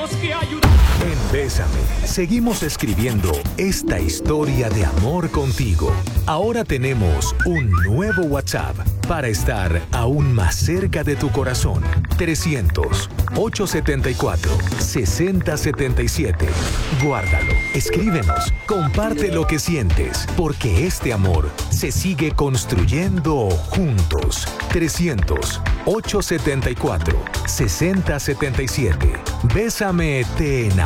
tenemos que ayudar. En Bésame, seguimos escribiendo esta historia de amor contigo. Ahora tenemos un nuevo WhatsApp para estar aún más cerca de tu corazón. 300-874-6077. Guárdalo, escríbenos, comparte lo que sientes, porque este amor se sigue construyendo juntos. 300-874-6077. Bésame, te enamoro.